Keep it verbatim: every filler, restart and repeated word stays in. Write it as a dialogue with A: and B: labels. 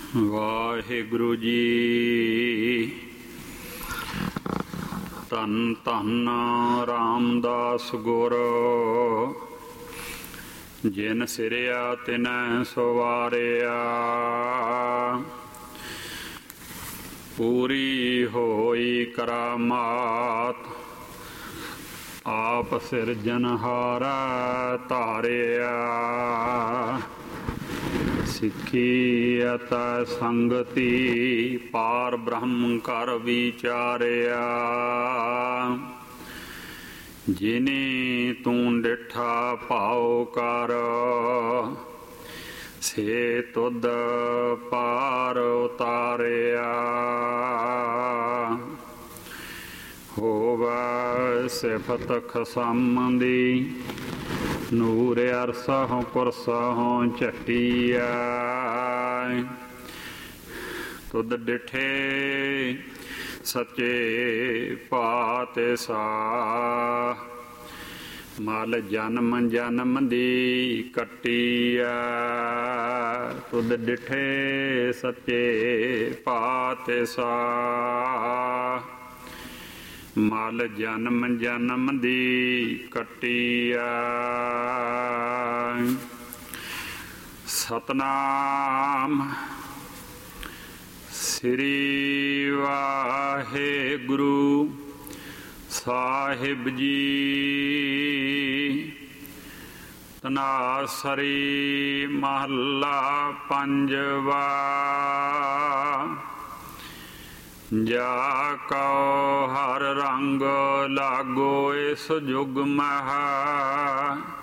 A: ਵਾਹਿਗੁਰੂ ਜੀ। ਧੰਨ ਧੰਨ ਰਾਮਦਾਸ ਗੁਰ, ਜਿਨ ਸਿਰਿਆ ਤਿਨੈ ਸਵਾਰਿਆ। ਪੂਰੀ ਹੋਈ ਕਰਾਮਾਤ, ਆਪ ਸਿਰਜਨਹਾਰਾ ਧਾਰਿਆ। ਸਿੱਖੀ ਅਤਿ ਸੰਗਤੀ, ਪਾਰ ਬ੍ਰਹਮ ਕਰ ਵਿਚਾਰਿਆ। ਜਿਨੀ ਤੂੰ ਡਿਠਾ ਭਾਉ ਕਰ, ਸੇ ਤੁਧ ਪਾਰ ਉਤਾਰਿਆ। ਹੋਵੈ ਸਿਫਤ ਖਸਮ ਦੀ, ਨੂਰ ਅਰਸਹੁ ਕੁਰਸਹੁ ਝਟੀਐ। ਤੁਧ ਡਿਠੇ ਸੱਚੇ ਪਾਤਸ਼ਾਹ, ਮਲ ਜਨਮ ਜਨਮ ਦੀ ਕੱਟੀਐ। ਤੁਧ ਡਿਠੇ ਸੱਚੇ ਪਾਤਸ਼ਾਹ, ਮਲ ਜਨਮ ਜਨਮ ਦੀ ਕੱਟੀਐ। ਸਤਨਾਮ ਸ੍ਰੀ ਵਾਹਿਗੁਰੂ ਸਾਹਿਬ ਜੀ। ਧਨਾਸਰੀ ਮਹੱਲਾ ਪੰਜਵਾ। ਜਾ ਕਉ ਹਰ ਰੰਗ ਲਾਗੋ ਇਸ ਜੁਗ ਮਹਿ,